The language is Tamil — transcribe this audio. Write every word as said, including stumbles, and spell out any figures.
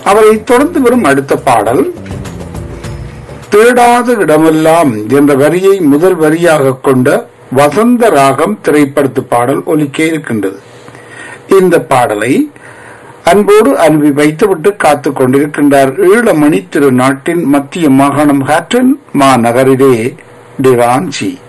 அவரை தொடர்ந்து வரும் அடுத்த பாடல் தேடாத இடமெல்லாம் என்ற வரியை முதல் வரியாக கொண்ட வசந்த ராகம் திரைப்படத்து பாடல் ஒலிக்க இருக்கின்றது. இந்த பாடலை அன்போடு அன்பி வைத்துவிட்டு காத்துக் கொண்டிருக்கின்றார் ஈழமணி திருநாட்டின் மத்திய மாகாணம் ஹாட்டன் மாநகரிலே டிரான்சி.